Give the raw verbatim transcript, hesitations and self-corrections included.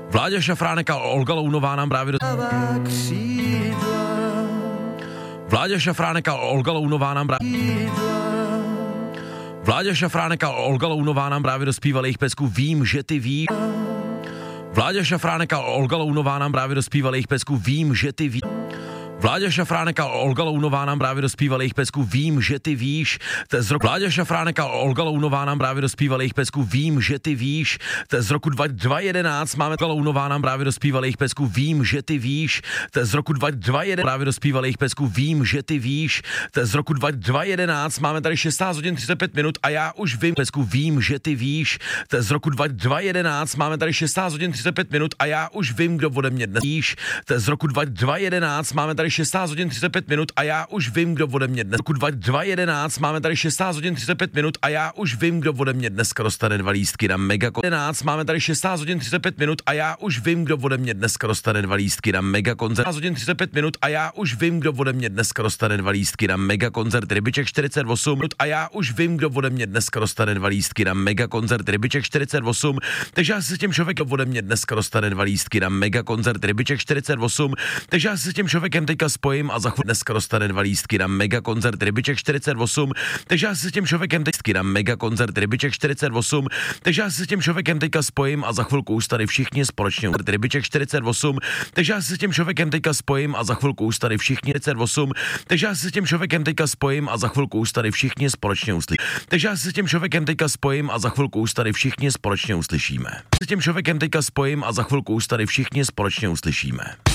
Vláďa Šafránek a Olga Lounová nám právě do... Vláďa Šafránek a Olga Lounová nám právě... Vláďa Šafránek a Olga Lounová nám právě dospívali jejich pesku Vím, že ty víš. Vláďa Šafránek a Olga Lounová nám právě dospívali jejich pesku Vím, že ty víš. Vláďa Šafránek a Olga Lounová nám právě dospívali jejich pesku Vím, že ty víš. To je z roku... Vláďa Šafránek a Olga Lounová nám právě dospívali jejich pesku Vím, že ty víš. To je z roku dva tisíce jedenáct. Máme Olga Lounová nám právě dospívali jejich pesku Vím, že ty víš. To je z roku dva tisíce jedenáct. Právě dospívali jejich pesku Vím, že ty víš. To je z roku dva tisíce jedenáct. Máme tady šestnáct hodin třicet pět minut a já už vím pesku Vím, že ty víš. To je z roku dva tisíce jedenáct. Máme tady šestnáct hodin třicet pět minut a já už vím, kdo ode mě dnes víš. To je z roku dva tisíce jedenáct. Máme tady šestnáct hodin třicet pět minut a já už vím, kdo ode mě dnes. Roku dva tisíce jedenáct. Máme tady šestnáct hodin třicet pět minut a já už vím, kdo ode mě dneska dostane dva lístky na Mega jedenáct. Máme tady šestnáct hodin třicet pět minut a já už vím, kdo ode mě dneska dostane dva lístky na Mega koncert. šestnáct hodin třicet pět minut a já už vím, kdo ode mě dneska dostane dva lístky na Mega koncert Rybiček čtyřicet osm minut a já už vím, kdo ode mě dneska dostane dva lístky na Mega koncert Rybiček čtyřicet osm. Takže já se s tím člověkem ode mě dneska dostane dva lístky na Mega koncert Rybiček čtyřicet osm. Takže já se s tím člověkem teďka spojím a za chvíli dneska dostane dva lístky na Mega koncert Rybiček čtyřicet osm. Takže já se s tím člověkem teďka na Mega koncert Rybiček čtyřicet osm. Takže já se s tím člověkem teďka spojím a za chvilku už tady všichni společně Rybiček čtyřicet osm. Takže já se s tím člověkem teďka spojím a za chvilku už tady všichni čtyřicet osm. Takže já se s tím člověkem teďka spojím a za chvilku už tady všichni společně uslyšíme. Takže já se s tím člověkem teďka spojím a za chvilku už tady všichni společně uslyšíme. S tím člověkem teďka spojím a za chvilku už tady všichni společně uslyšíme.